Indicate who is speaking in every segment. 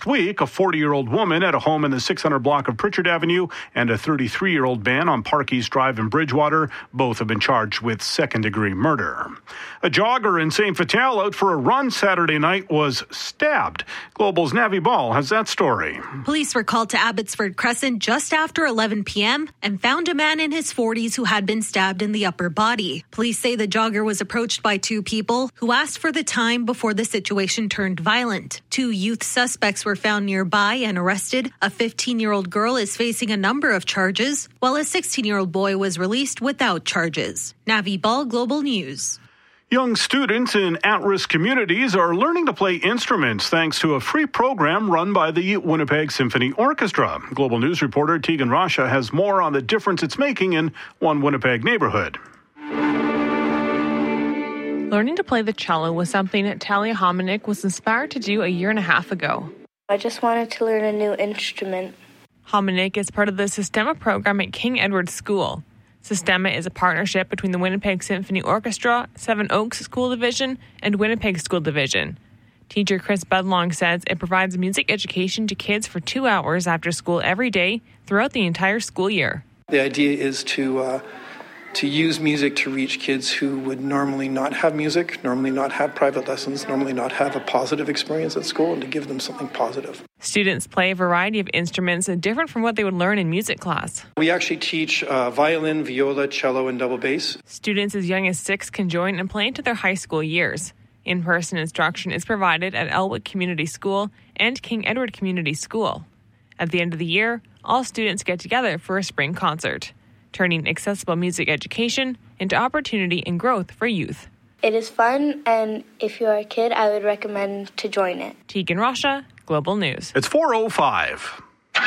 Speaker 1: last week. A 40-year-old woman at a home in the 600 block of Pritchard Avenue and a 33-year-old man on Park East Drive in Bridgewater. Both have been charged with second-degree murder. A jogger in St. Vital out for a run Saturday night was stabbed. Global's Navi Ball has that story.
Speaker 2: Police were called to Abbotsford Crescent just after 11 p.m. and found a man in his 40s who had been stabbed in the upper body. Police say the jogger was approached by two people who asked for the time before the situation turned violent. Two youth suspects were found nearby and arrested. A 15-year-old girl is facing a number of charges, while a 16-year-old boy was released without charges. Navi Ball, Global News.
Speaker 1: Young students in at-risk communities are learning to play instruments thanks to a free program run by the Winnipeg Symphony Orchestra. Global News reporter Tegan Rasha has more on the difference it's making in one Winnipeg neighborhood.
Speaker 3: Learning to play the cello was something that Talia Hominick was inspired to do a year and a half ago.
Speaker 4: I just wanted to learn a new instrument.
Speaker 3: Hominick is part of the Sistema program at King Edward School. Sistema is a partnership between the Winnipeg Symphony Orchestra, Seven Oaks School Division, and Winnipeg School Division. Teacher Chris Budlong says it provides music education to kids for 2 hours after school every day throughout the entire school year.
Speaker 5: The idea is to use music to reach kids who would normally not have music, normally not have private lessons, normally not have a positive experience at school, and to give them something positive.
Speaker 3: Students play a variety of instruments different from what they would learn in music class.
Speaker 5: We actually teach violin, viola, cello, and double bass.
Speaker 3: Students as young as 6 can join and play into their high school years. In-person instruction is provided at Elwick Community School and King Edward Community School. At the end of the year, all students get together for a spring concert, turning accessible music education into opportunity and growth for youth.
Speaker 4: It is fun, and if you are a kid, I would recommend to join it.
Speaker 3: Tegan Rasha, Global News.
Speaker 1: It's 4:05.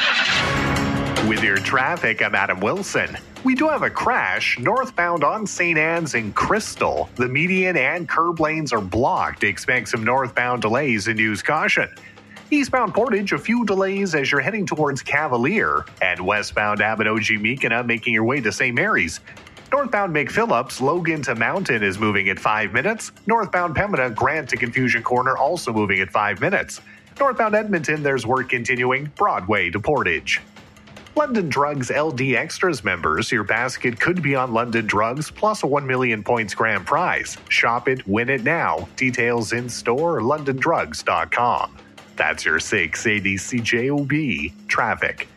Speaker 6: With your traffic, I'm Adam Wilson. We do have a crash northbound on St. Anne's in Crystal. The median and curb lanes are blocked. Expect some northbound delays and use caution. Eastbound Portage, a few delays as you're heading towards Cavalier, and westbound Abbotsford-Meekina making your way to St. Mary's. Northbound McPhillips, Logan to Mountain is moving at 5 minutes. Northbound Pembina, Grant to Confusion Corner also moving at 5 minutes. Northbound Edmonton, there's work continuing, Broadway to Portage. London Drugs LD Extras members, your basket could be on London Drugs plus a 1 million points grand prize. Shop it, win it now. Details in store, londondrugs.com. That's your 680 CJOB traffic.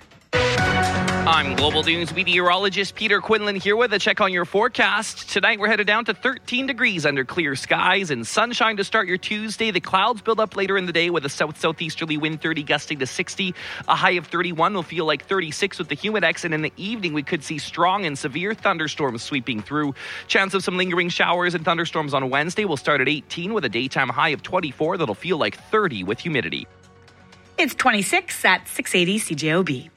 Speaker 7: I'm Global News meteorologist Peter Quinlan here with a check on your forecast. Tonight we're headed down to 13 degrees under clear skies and sunshine to start your Tuesday. The clouds build up later in the day with a south-southeasterly wind 30 gusting to 60. A high of 31 will feel like 36 with the humidex, and in the evening we could see strong and severe thunderstorms sweeping through. Chance of some lingering showers and thunderstorms on Wednesday will start at 18 with a daytime high of 24 that'll feel like 30 with humidity.
Speaker 8: It's 26 at 680 CJOB.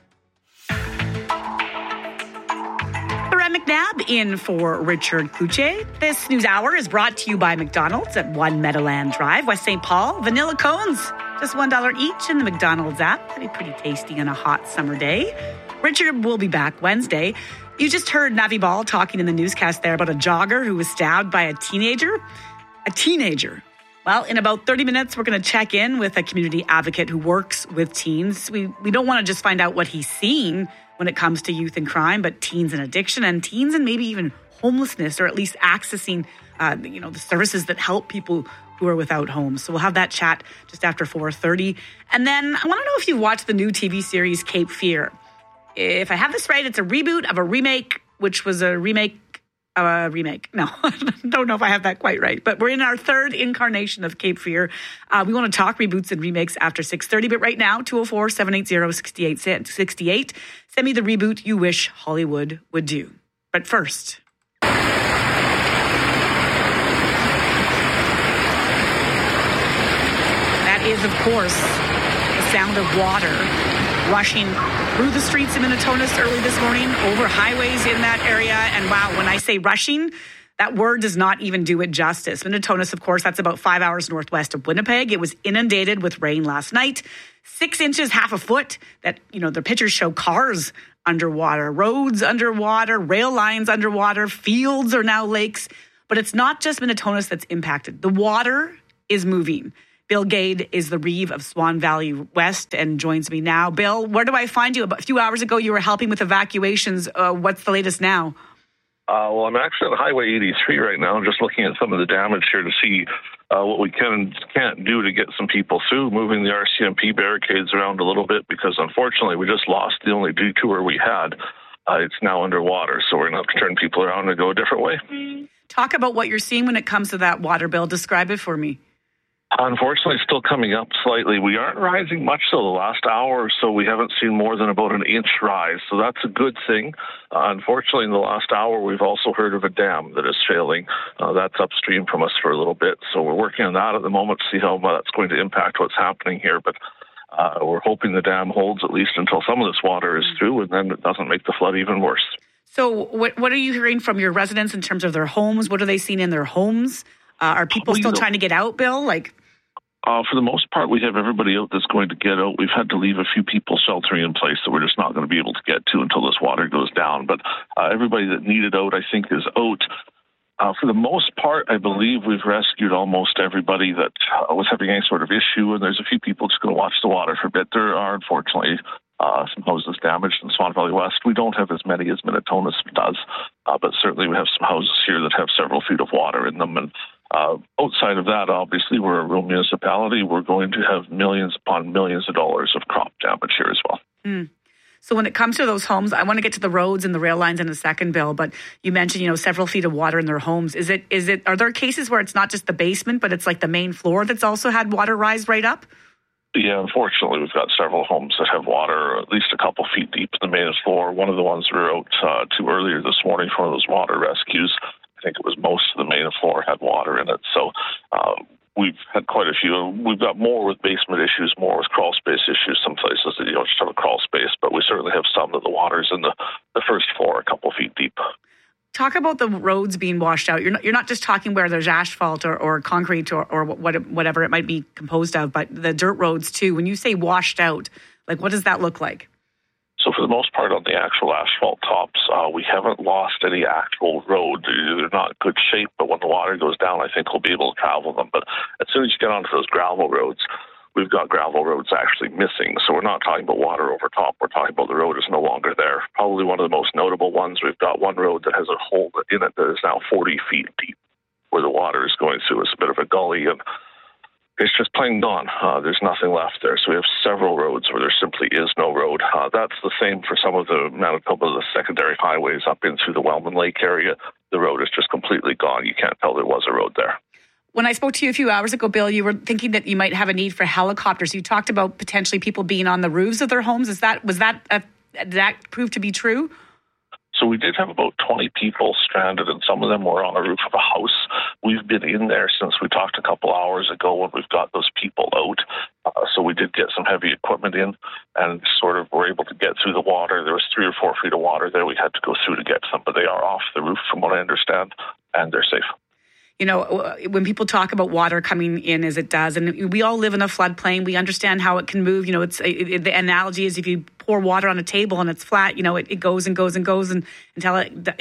Speaker 8: Brett McNabb in for Richard Cloutier. This news hour is brought to you by McDonald's at 1 Meadowland Drive, West St. Paul. Vanilla cones, just $1 each in the McDonald's app. That'd be pretty tasty on a hot summer day. Richard will be back Wednesday. You just heard Navi Ball talking in the newscast there about a jogger who was stabbed by a teenager. A teenager. Well, in about 30 minutes, we're going to check in with a community advocate who works with teens. We don't want to just find out what he's seeing when it comes to youth and crime, but teens and addiction and teens and maybe even homelessness, or at least accessing, the services that help people who are without homes. So we'll have that chat just after 4:30. And then I want to know if you watched the new TV series Cape Fear. If I have this right, it's a reboot of a remake, which was a remake. No, I don't know if I have that quite right. But we're in our third incarnation of Cape Fear. We want to talk reboots and remakes after 6:30. But right now, 204-780-6868. Send me the reboot you wish Hollywood would do. But first... that is, of course, the sound of water rushing through the streets of Minnetonka early this morning, over highways in that area. And wow, when I say rushing, that word does not even do it justice. Minnetonka, of course, that's about 5 hours northwest of Winnipeg. It was inundated with rain last night. 6 inches, half a foot. That, the pictures show cars underwater, roads underwater, rail lines underwater, fields are now lakes. But it's not just Minnetonka that's impacted. The water is moving Bill Gade is the Reeve of Swan Valley West and joins me now. Bill, where do I find you? A few hours ago, you were helping with evacuations. What's the latest now?
Speaker 9: Well, I'm actually on Highway 83 right now. I'm just looking at some of the damage here to see what we can and can't do to get some people through, moving the RCMP barricades around a little bit because, unfortunately, we just lost the only detour we had. It's now underwater, so we're going to have to turn people around and go a different way.
Speaker 8: Talk about what you're seeing when it comes to that water, Bill. Describe it for me.
Speaker 9: Unfortunately, it's still coming up slightly. We aren't rising much, so the last hour or so we haven't seen more than about an inch rise, so that's a good thing. Unfortunately, in the last hour, we've also heard of a dam that is failing. That's upstream from us for a little bit, so we're working on that at the moment to see how that's going to impact what's happening here, but we're hoping the dam holds at least until some of this water is through, and then it doesn't make the flood even worse.
Speaker 8: So what are you hearing from your residents in terms of their homes? What are they seeing in their homes? Are people still trying to get out, Bill?
Speaker 9: For the most part, we have everybody out that's going to get out. We've had to leave a few people sheltering in place that we're just not going to be able to get to until this water goes down. But everybody that needed out, I think, is out. For the most part, I believe we've rescued almost everybody that was having any sort of issue, and there's a few people just going to watch the water for a bit. There are, unfortunately, some houses damaged in Swan Valley West. We don't have as many as Minnetonka does, but certainly we have some houses here that have several feet of water in them. And outside of that, obviously, we're a rural municipality. We're going to have millions upon millions of dollars of crop damage here as well.
Speaker 8: So when it comes to those homes, I want to get to the roads and the rail lines in a second, Bill, but you mentioned, several feet of water in their homes. Are there cases where it's not just the basement, but it's like the main floor that's also had water rise right up?
Speaker 9: Yeah, unfortunately, we've got several homes that have water at least a couple feet deep in the main floor. One of the ones we were out to earlier this morning for one of those water rescues, I think it was most of the main floor had water in it. So we've had quite a few. We've got more with basement issues, more with crawl space issues. Some places that you don't just have a crawl space, but we certainly have some that the water's in the first floor a couple feet deep.
Speaker 8: Talk about the roads being washed out. You're not just talking where there's asphalt or concrete or whatever it might be composed of, but the dirt roads too. When you say washed out, what does that look like?
Speaker 9: So for the most part on the actual asphalt tops, we haven't lost any actual road. They're not in good shape, but when the water goes down, I think we'll be able to travel them. But as soon as you get onto those gravel roads, we've got gravel roads actually missing. So we're not talking about water over top. We're talking about the road is no longer there. Probably one of the most notable ones, we've got one road that has a hole in it that is now 40 feet deep where the water is going through. It's a bit of a gully, and it's just plain gone. There's nothing left there. So we have several roads where there simply is no road. That's the same for some of the Manitoba, the secondary highways up into the Wellman Lake area. The road is just completely gone. You can't tell there was a road there.
Speaker 8: When I spoke to you a few hours ago, Bill, you were thinking that you might have a need for helicopters. You talked about potentially people being on the roofs of their homes. Did that prove to be true?
Speaker 9: So we did have about 20 people stranded, and some of them were on the roof of a house. We've been in there since we talked a couple hours ago, and we've got those people out. So we did get some heavy equipment in and sort of were able to get through the water. There was 3 or 4 feet of water there we had to go through to get some, but they are off the roof from what I understand, and they're safe.
Speaker 8: When people talk about water coming in as it does, and we all live in a floodplain, we understand how it can move. The analogy is if you pour water on a table and it's flat, it goes and goes and goes until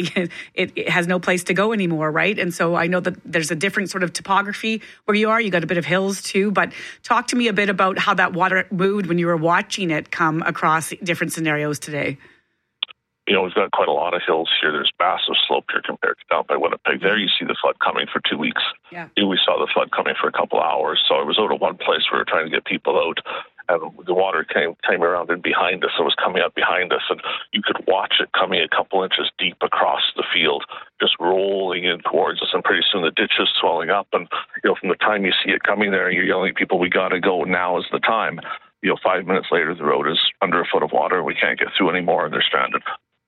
Speaker 8: it has no place to go anymore, right? And so I know that there's a different sort of topography where you are. You got a bit of hills too, but talk to me a bit about how that water moved when you were watching it come across different scenarios today.
Speaker 9: We've got quite a lot of hills here. There's massive slope here compared to down by Winnipeg. There you see the flood coming for 2 weeks.
Speaker 8: Yeah.
Speaker 9: Here we saw the flood coming for a couple of hours. So I was out at one place where we were trying to get people out, and the water came around in behind us. It was coming up behind us, and you could watch it coming a couple inches deep across the field, just rolling in towards us. And pretty soon the ditch is swelling up. And, from the time you see it coming there and you're yelling at people, we got to go, now is the time. 5 minutes later, the road is under a foot of water and we can't get through anymore and they're stranded.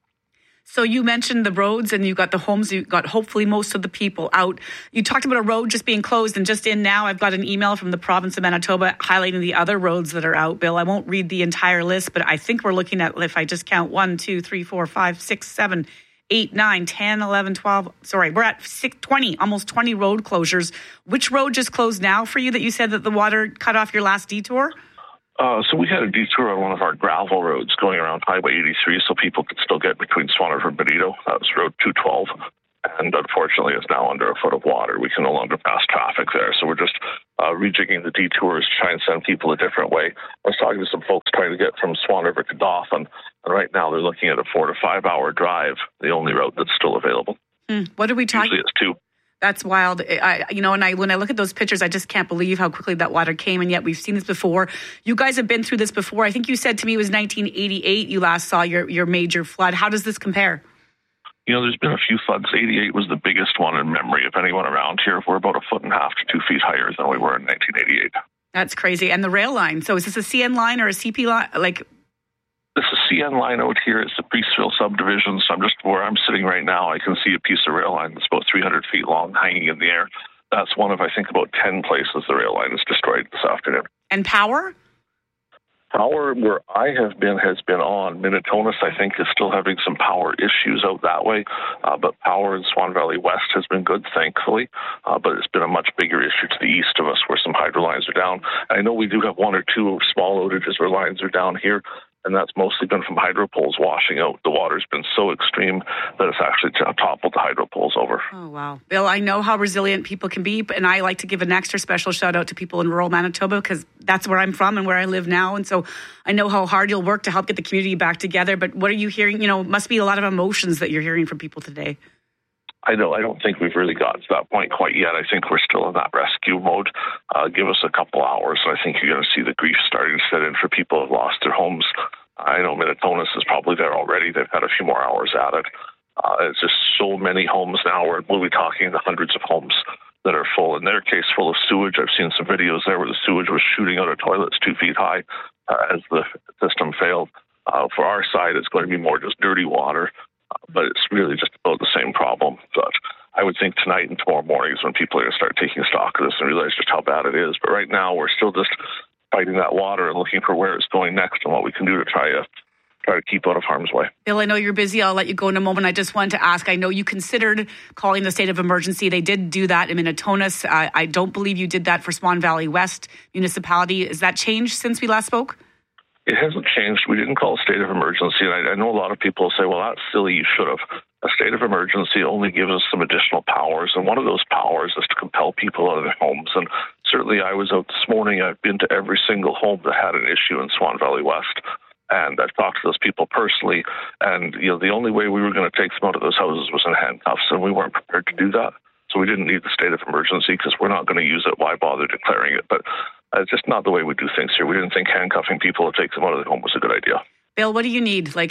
Speaker 8: So you mentioned the roads and you got the homes, you got hopefully most of the people out. You talked about a road just being closed, and just in now I've got an email from the province of Manitoba highlighting the other roads that are out, Bill. I won't read the entire list, but I think we're looking at, if I just count 1, 2, 3, 4, 5, 6, 7, 8, 9, 10, 11, 12. Sorry, we're at 20, almost 20 road closures. Which road just closed now for you that you said that the water cut off your last detour?
Speaker 9: So we had a detour on one of our gravel roads going around Highway 83 so people could still get between Swan River and Bonito. That was Road 212. and unfortunately is now under a foot of water. We can no longer pass traffic there, so we're just rejigging the detours to try and send people a different way. I was talking to some folks trying to get from Swan River to Dauphin, and right now they're looking at a 4 to 5 hour drive, the only route that's still available.
Speaker 8: What are we talking?
Speaker 9: Usually it's 2.
Speaker 8: That's wild. When I look at those pictures, I just can't believe how quickly that water came, and yet we've seen this before. You guys have been through this before. I think you said to me it was 1988 you last saw your major flood. How does this compare?
Speaker 9: There's been a few floods. 88 was the biggest one in memory of anyone around here. We're about 1.5 to 2 feet higher than we were in 1988.
Speaker 8: That's crazy. And the rail line. So is this a CN line or a CP line?
Speaker 9: This is CN line out here. It's the Priestville subdivision. So where I'm sitting right now, I can see a piece of rail line that's about 300 feet long hanging in the air. That's one of, I think, about 10 places the rail line is destroyed this afternoon.
Speaker 8: And power?
Speaker 9: Power, where I have been, has been on. Minnetonus, I think, is still having some power issues out that way. But power in Swan Valley West has been good, thankfully. But it's been a much bigger issue to the east of us where some hydro lines are down. And I know we do have 1 or 2 small outages where lines are down here, and that's mostly been from hydro poles washing out. The water's been so extreme that it's actually toppled the hydro poles over.
Speaker 8: Oh, wow. Bill, I know how resilient people can be, and I like to give an extra special shout out to people in rural Manitoba because that's where I'm from and where I live now. And so I know how hard you'll work to help get the community back together. But what are you hearing? Must be a lot of emotions that you're hearing from people today.
Speaker 9: I know. I don't think we've really gotten to that point quite yet. I think we're still in that rescue mode. Give us a couple hours, and I think you're going to see the grief starting to set in for people who have lost their homes. I know Minnetonus is probably there already. They've had a few more hours at it. It's just so many homes now. We'll be talking the hundreds of homes that are full. In their case, full of sewage. I've seen some videos there where the sewage was shooting out of toilets 2 feet high as the system failed. For our side, it's going to be more just dirty water. But it's really just about the same problem. But I would think tonight and tomorrow morning is when people are going to start taking stock of this and realize just how bad it is. But right now, we're still just fighting that water and looking for where it's going next and what we can do to try to keep out of harm's way.
Speaker 8: Bill, I know you're busy. I'll let you go in a moment. I just wanted to ask, I know you considered calling the state of emergency. They did do that in Minnetonus. I don't believe you did that for Swan Valley West municipality. Has that changed since we last spoke?
Speaker 9: It hasn't changed. We didn't call a state of emergency. And I know a lot of people say, well, that's silly. You should have. A state of emergency only gives us some additional powers. And one of those powers is to compel people out of their homes. And certainly I was out this morning. I've been to every single home that had an issue in Swan Valley West. And I've talked to those people personally. And, the only way we were going to take them out of those houses was in handcuffs. And we weren't prepared to do that. So we didn't need the state of emergency because we're not going to use it. Why bother declaring it? But it's just not the way we do things here. We didn't think handcuffing people to take them out of their home was a good idea.
Speaker 8: Bill, what do you need? If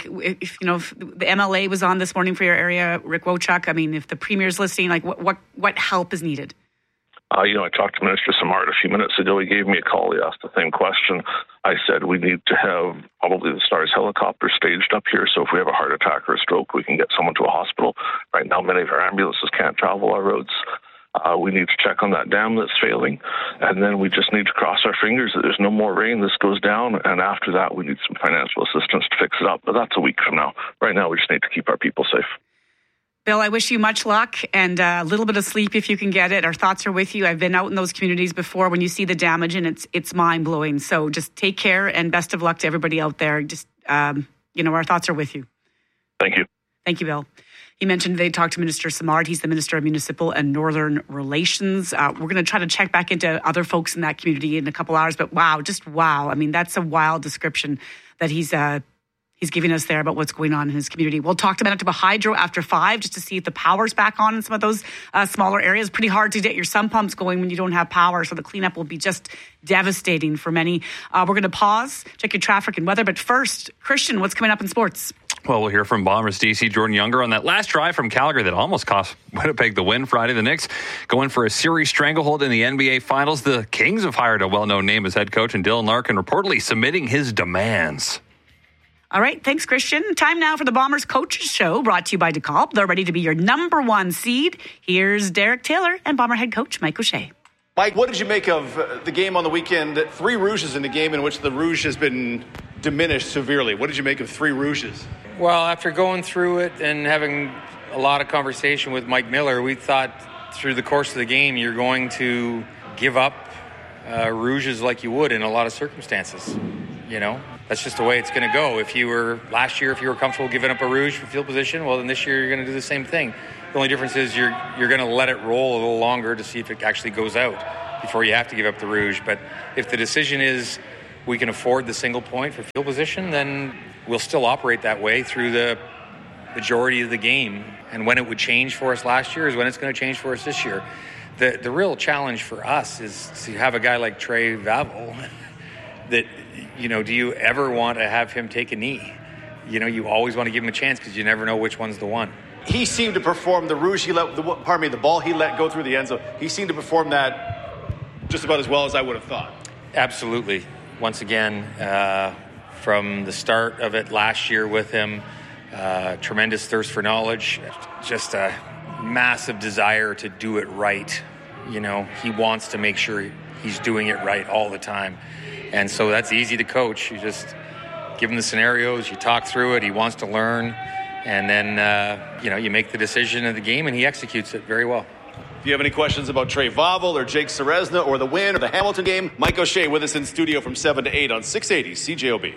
Speaker 8: the MLA was on this morning for your area, Rick Wochuk, if the Premier's listening, what help is needed?
Speaker 9: I talked to Minister Simard a few minutes ago. He gave me a call. He asked the same question. I said we need to have probably the STARS helicopter staged up here, so if we have a heart attack or a stroke, we can get someone to a hospital. Right now, many of our ambulances can't travel our roads. We need to check on that dam that's failing, and then we just need to cross our fingers that there's no more rain. This goes down, and after that, we need some financial assistance to fix it up. But that's a week from now. Right now, we just need to keep our people safe.
Speaker 8: Bill, I wish you much luck and a little bit of sleep if you can get it. Our thoughts are with you. I've been out in those communities before when you see the damage, and it's mind-blowing. So just take care, and best of luck to everybody out there. Just, our thoughts are with you.
Speaker 9: Thank you.
Speaker 8: Thank you, Bill. He mentioned they talked to Minister Simard. He's the Minister of Municipal and Northern Relations. We're going to try to check back into other folks in that community in a couple hours. But wow. That's a wild description that he's giving us there about what's going on in his community. We'll talk to Manitoba Hydro after 5 just to see if the power's back on in some of those smaller areas. Pretty hard to get your sump pumps going when you don't have power, so the cleanup will be just devastating for many. We're going to pause, check your traffic and weather. But first, Christian, what's coming up in sports?
Speaker 10: Well, we'll hear from Bombers DC Jordan Younger on that last drive from Calgary that almost cost Winnipeg the win Friday. The Knicks going for a series stranglehold in the NBA Finals. The Kings have hired a well-known name as head coach, and Dylan Larkin reportedly submitting his demands.
Speaker 8: All right, thanks, Christian. Time now for the Bombers Coaches Show, brought to you by DeKalb. They're ready to be your number 1 seed. Here's Derek Taylor and Bomber head coach Mike O'Shea.
Speaker 11: Mike, what did you make of the game on the weekend? 3 Rouges in the game in which the Rouge has been diminished severely. What did you make of 3 Rouges?
Speaker 12: Well, after going through it and having a lot of conversation with Mike Miller, we thought through the course of the game you're going to give up Rouges like you would in a lot of circumstances. That's just the way it's going to go. Last year, if you were comfortable giving up a rouge for field position, well, then this year you're going to do the same thing. The only difference is you're going to let it roll a little longer to see if it actually goes out before you have to give up the rouge. But if the decision is we can afford the single point for field position, then we'll still operate that way through the majority of the game. And when it would change for us last year is when it's going to change for us this year. The real challenge for us is to have a guy like Trey Vavel that, do you ever want to have him take a knee? You always want to give him a chance because you never know which one's the one.
Speaker 11: He seemed to perform the rouge the ball he let go through the end zone. He seemed to perform that just about as well as I would have thought.
Speaker 12: Absolutely. Once again, from the start of it last year with him, tremendous thirst for knowledge, just a massive desire to do it right. He wants to make sure he's doing it right all the time. And so that's easy to coach. You just give him the scenarios, you talk through it, he wants to learn, and then, you make the decision of the game, and he executes it very well.
Speaker 11: If you have any questions about Trey Vavel or Jake Ceresna or the win or the Hamilton game, Mike O'Shea with us in studio from 7 to 8 on 680 CJOB.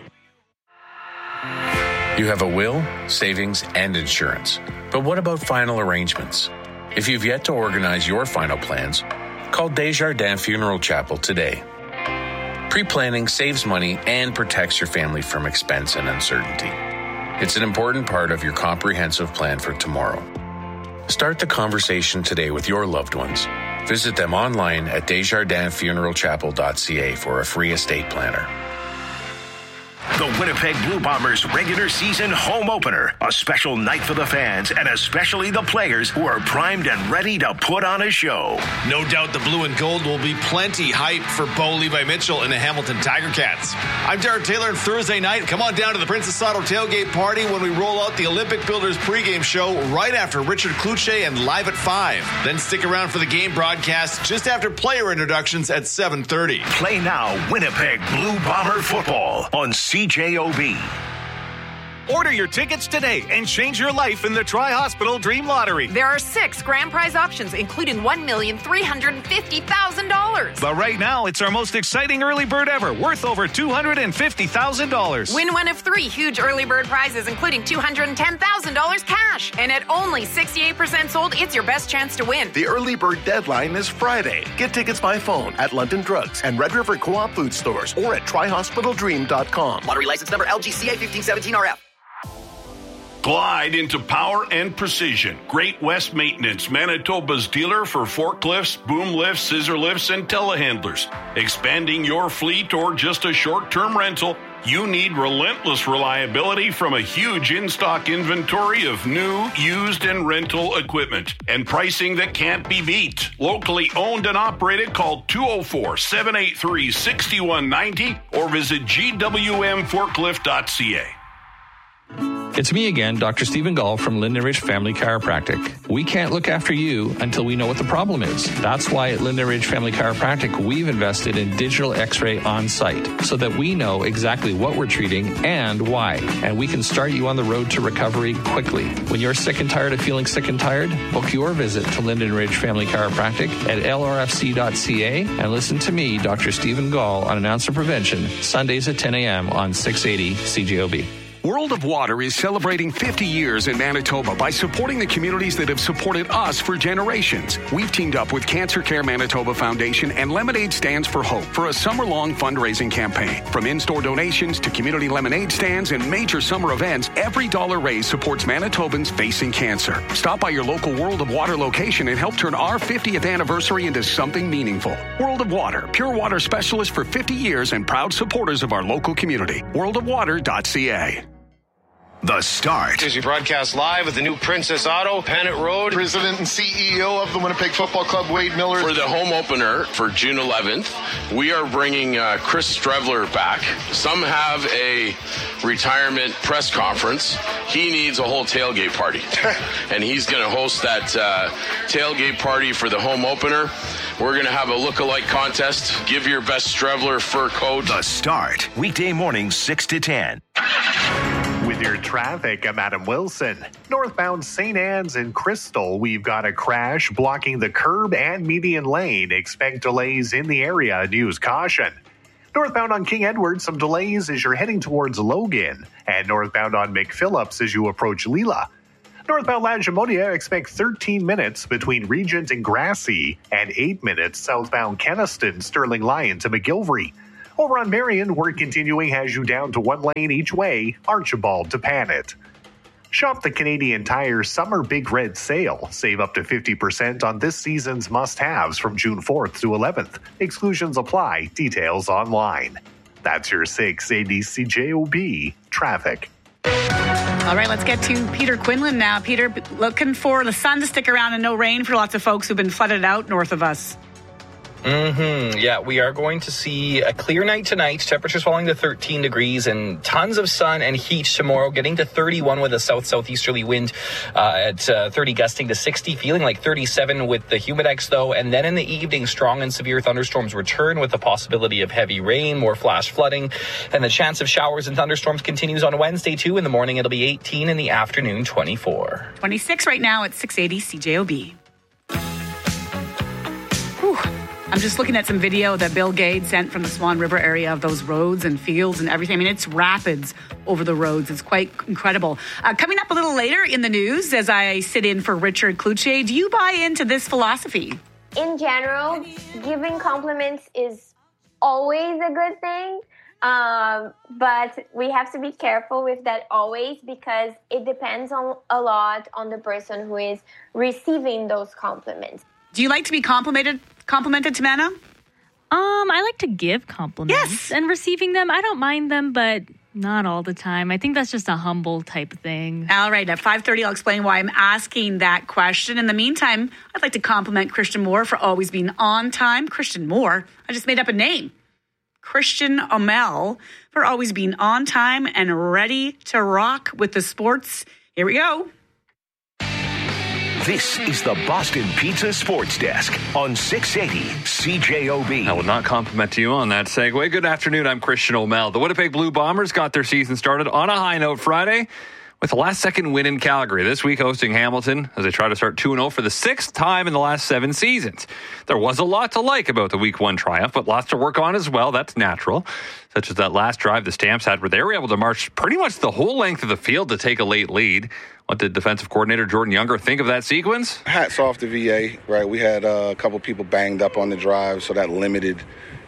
Speaker 13: You have a will, savings, and insurance. But what about final arrangements? If you've yet to organize your final plans, call Desjardins Funeral Chapel today. Pre-planning saves money and protects your family from expense and uncertainty. It's an important part of your comprehensive plan for tomorrow. Start the conversation today with your loved ones. Visit them online at desjardinsfuneralchapel.ca for a free estate planner.
Speaker 14: The Winnipeg Blue Bombers regular season home opener. A special night for the fans and especially the players who are primed and ready to put on a show.
Speaker 15: No doubt the blue and gold will be plenty hype for Bo Levi-Mitchell and the Hamilton Tiger Cats. I'm Derek Taylor, and Thursday night, come on down to the Princess Auto tailgate party when we roll out the Olympic Builders pregame show right after Richard Cloutier and Live at 5. Then stick around for the game broadcast just after player introductions at 7:30.
Speaker 14: Play now Winnipeg Blue Bomber football on CJOB.
Speaker 16: Order your tickets today and change your life in the Tri-Hospital Dream Lottery.
Speaker 17: There are 6 grand prize auctions, including $1,350,000.
Speaker 16: But right now, it's our most exciting early bird ever, worth over $250,000.
Speaker 17: Win one of 3 huge early bird prizes, including $210,000 cash. And at only 68% sold, it's your best chance to win.
Speaker 18: The early bird deadline is Friday. Get tickets by phone at London Drugs and Red River Co-op food stores or at TriHospitalDream.com.
Speaker 19: Lottery license number LGCA 1517RF.
Speaker 20: Glide into power and precision. Great West Maintenance, Manitoba's dealer for forklifts, boom lifts, scissor lifts, and telehandlers. Expanding your fleet or just a short-term rental, you need relentless reliability from a huge in-stock inventory of new, used, and rental equipment. And pricing that can't be beat. Locally owned and operated, call 204-783-6190 or visit gwmforklift.ca.
Speaker 21: It's me again, Dr. Stephen Gall from Linden Ridge Family Chiropractic. We can't look after you until we know what the problem is. That's why at Linden Ridge Family Chiropractic, we've invested in digital x-ray on site so that we know exactly what we're treating and why. And we can start you on the road to recovery quickly. When you're sick and tired of feeling sick and tired, book your visit to Linden Ridge Family Chiropractic at lrfc.ca and listen to me, Dr. Stephen Gall, on Announcer Prevention, Sundays at 10 a.m. on 680 CJOB.
Speaker 22: World of Water is celebrating 50 years in Manitoba by supporting the communities that have supported us for generations. We've teamed up with Cancer Care Manitoba Foundation and Lemonade Stands for Hope for a summer-long fundraising campaign. From in-store donations to community lemonade stands and major summer events, every dollar raised supports Manitobans facing cancer. Stop by your local World of Water location and help turn our 50th anniversary into something meaningful. World of Water, pure water specialist for 50 years and proud supporters of our local community. worldofwater.ca.
Speaker 14: The Start.
Speaker 23: As you broadcast live at the new Princess Auto, Pennant Road.
Speaker 24: President and CEO of the Winnipeg Football Club, Wade Miller.
Speaker 25: For the home opener for June 11th, we are bringing Chris Strevler back. Some have a retirement press conference. He needs a whole tailgate party. And he's going to host that tailgate party for the home opener. We're going to have a look-alike contest. Give your best Strevler fur coat.
Speaker 14: The Start. Weekday mornings 6 to 10.
Speaker 6: With your traffic, I'm Adam Wilson. Northbound St. Anne's in Crystal, we've got a crash blocking the curb and median lane. Expect delays in the area and use caution. Northbound on King Edward, some delays as you're heading towards Logan, and northbound on McPhillips as you approach Leela. Northbound Lagimonia, expect 13 minutes between Regent and Grassy, and 8 minutes southbound Kenaston, Sterling Lyon to McGilvery. Over on Marion, work continuing has you down to 1 lane each way, Archibald to Panet. Shop the Canadian Tire Summer Big Red Sale. Save up to 50% on this season's must-haves from June 4th to 11th. Exclusions apply. Details online. That's your 680 CJOB traffic.
Speaker 8: All right, let's get to Peter Quinlan now. Peter, looking for the sun to stick around and no rain for lots of folks who've been flooded out north of us.
Speaker 1: Yeah, we are going to see a clear night tonight. Temperatures falling to 13 degrees and tons of sun and heat tomorrow, getting to 31 with a south-southeasterly wind at 30 gusting to 60, feeling like 37 with the humidex, though. And then in the evening, strong and severe thunderstorms return with the possibility of heavy rain, more flash flooding. And the chance of showers and thunderstorms continues on Wednesday, too. In the morning, it'll be 18. In the afternoon, 24.
Speaker 8: 26 right now at 680 CJOB. Whew. I'm just looking at some video that Bill Gade sent from the Swan River area of those roads and fields and everything. I mean, it's rapids over the roads. It's quite incredible. Coming up a little later in the news, as I sit in for Richard Cloutier, do you buy into this philosophy?
Speaker 2: In general, giving compliments is always a good thing. But we have to be careful with that always, because it depends on a lot on the person who is receiving those compliments.
Speaker 8: Do you like to be complimented, Tamana?
Speaker 3: I like to give compliments.
Speaker 8: Yes.
Speaker 3: And receiving them, I don't mind them, but not all the time. I think that's just a humble type of thing.
Speaker 8: All right, at 5:30, I'll explain why I'm asking that question. In the meantime, I'd like to compliment Christian Moore for always being on time. Christian Moore, I just made up a name. Christian O'Mell for always being on time and ready to rock with the sports. Here we go.
Speaker 14: This is the Boston Pizza Sports Desk on 680 CJOB.
Speaker 10: I will not compliment you on that segue. Good afternoon, I'm Christian O'Mell. The Winnipeg Blue Bombers got their season started on a high note Friday with a last-second win in Calgary. This week hosting Hamilton as they try to start 2-0 for the 6th time in the last 7 seasons. There was a lot to like about the Week 1 triumph, but lots to work on as well. That's natural. Such as that last drive the Stamps had where they were able to march pretty much the whole length of the field to take a late lead. What did defensive coordinator Jordan Younger think of that sequence?
Speaker 4: Hats off to VA, right? We had a couple people banged up on the drive, so that limited,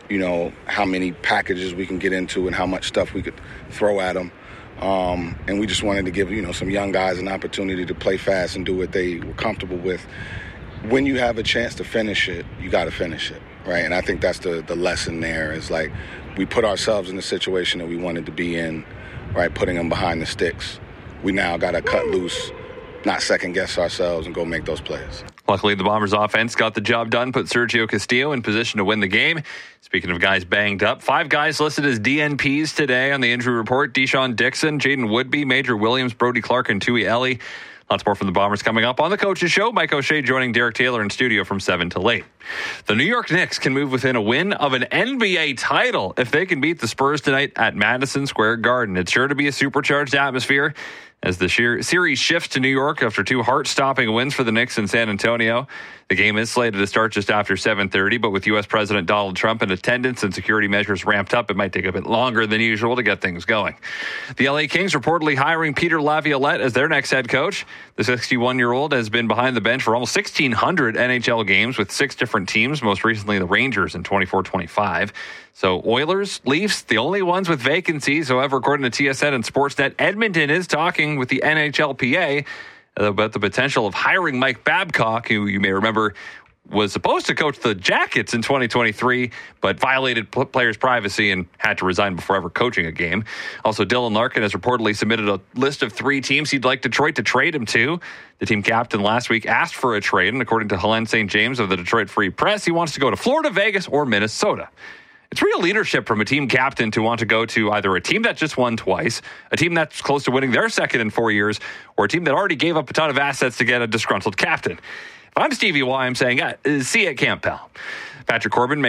Speaker 4: how many packages we can get into and how much stuff we could throw at them. And we just wanted to give, some young guys an opportunity to play fast and do what they were comfortable with. When you have a chance to finish it, you got to finish it, right? And I think that's the lesson there is like we put ourselves in the situation that we wanted to be in, right, putting them behind the sticks. We now got to cut loose, not second-guess ourselves, and go make those plays.
Speaker 10: Luckily, the Bombers' offense got the job done, put Sergio Castillo in position to win the game. Speaking of guys banged up, 5 guys listed as DNPs today on the injury report. Deshaun Dixon, Jaden Woodby, Major Williams, Brody Clark, and Tui Ellie. Lots more from the Bombers coming up on the Coaches Show. Mike O'Shea joining Derek Taylor in studio from 7 till 8. The New York Knicks can move within a win of an NBA title if they can beat the Spurs tonight at Madison Square Garden. It's sure to be a supercharged atmosphere as the series shifts to New York after 2 heart-stopping wins for the Knicks in San Antonio. The game is slated to start just after 7:30, but with U.S. President Donald Trump in attendance and security measures ramped up, it might take a bit longer than usual to get things going. The L.A. Kings reportedly hiring Peter Laviolette as their next head coach. The 61-year-old has been behind the bench for almost 1,600 NHL games with 6 different teams, most recently the Rangers in 24-25. So Oilers, Leafs, the only ones with vacancies. However, according to TSN and Sportsnet, Edmonton is talking with the NHLPA about the potential of hiring Mike Babcock, who you may remember was supposed to coach the Jackets in 2023, but violated players' privacy and had to resign before ever coaching a game. Also, Dylan Larkin has reportedly submitted a list of 3 teams he'd like Detroit to trade him to. The team captain last week asked for a trade, and according to Helene St. James of the Detroit Free Press, he wants to go to Florida, Vegas, or Minnesota. It's real leadership from a team captain to want to go to either a team that just won twice, a team that's close to winning their second in 4 years, or a team that already gave up a ton of assets to get a disgruntled captain. If I'm Stevie Y, I'm saying, see you at camp, pal. Patrick Corbin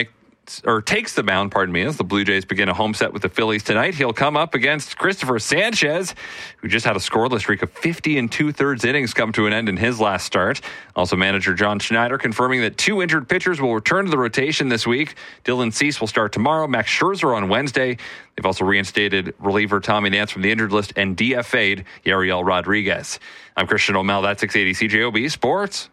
Speaker 10: takes the mound, as the Blue Jays begin a home set with the Phillies tonight. He'll come up against Christopher Sanchez, who just had a scoreless streak of 50 2/3 innings come to an end in his last start. Also, manager John Schneider confirming that 2 injured pitchers will return to the rotation this week. Dylan Cease will start tomorrow, Max Scherzer on Wednesday. They've also reinstated reliever Tommy Nance from the injured list and DFA'd Yariel Rodriguez. I'm Christian O'Mel, that's 680 CJOB Sports.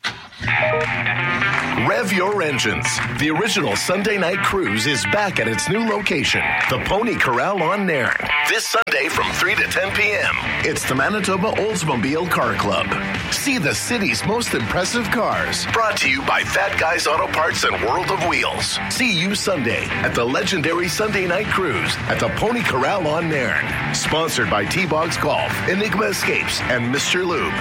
Speaker 18: Rev your engines. The original Sunday night cruise is back at its new location, the Pony Corral on Nairn. This Sunday from 3 to 10 p.m. It's the Manitoba Oldsmobile Car Club. See the city's most impressive cars. Brought to you by Fat Guys Auto Parts and World of Wheels. See you Sunday at the legendary Sunday night cruise at the Pony Corral on Nairn. Sponsored by T-Bogs Golf, Enigma Escapes, and Mr. Lube.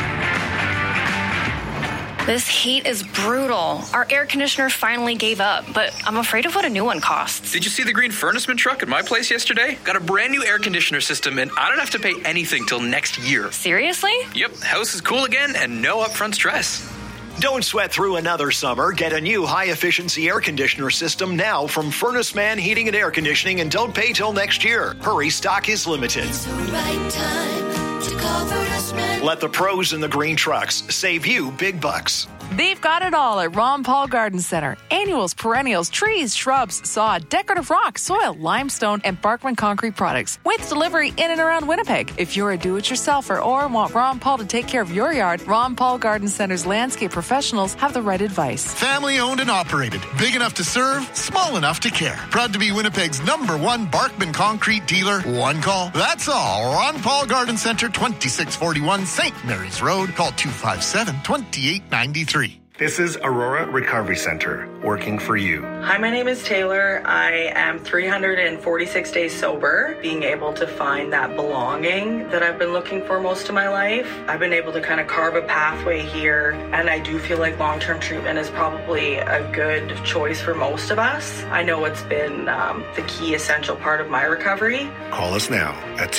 Speaker 5: This heat is brutal. Our air conditioner finally gave up, but I'm afraid of what a new one costs.
Speaker 7: Did you see the green furnaceman truck at my place yesterday? Got a brand new air conditioner system, and I don't have to pay anything till next year.
Speaker 5: Seriously?
Speaker 7: Yep, house is cool again and no upfront stress.
Speaker 9: Don't sweat through another summer. Get a new high-efficiency air conditioner system now from Furnace Man Heating and Air Conditioning, and don't pay till next year. Hurry, stock is limited.
Speaker 11: It's the right time to call Furnace Man.
Speaker 9: Let the pros in the green trucks save you big bucks.
Speaker 12: They've got it all at Ron Paul Garden Center. Annuals, perennials, trees, shrubs, sod, decorative rock, soil, limestone, and Barkman concrete products with delivery in and around Winnipeg. If you're a do-it-yourselfer or want Ron Paul to take care of your yard, Ron Paul Garden Center's landscape professionals have the right advice.
Speaker 24: Family owned and operated. Big enough to serve, small enough to care. Proud to be Winnipeg's #1 Barkman concrete dealer. One call. That's all. Ron Paul Garden Center, 2641 St. Mary's Road. Call 257-2893.
Speaker 26: This is Aurora Recovery Center, working for you.
Speaker 27: Hi, my name is Taylor. I am 346 days sober, being able to find that belonging that I've been looking for most of my life. I've been able to kind of carve a pathway here, and I do feel like long-term treatment is probably a good choice for most of us. I know it's been the key essential part of my recovery.
Speaker 26: Call us now at